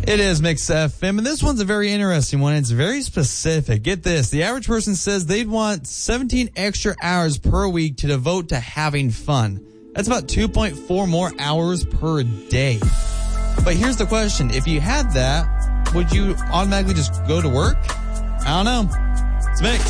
It is Mix FM, and this one's a very interesting one. It's very specific. Get this. The average person says they'd want 17 extra hours per week to devote to having fun. That's about 2.4 more hours per day. But here's the question. If you had that, would you automatically just go to work? I don't know. It's Mix.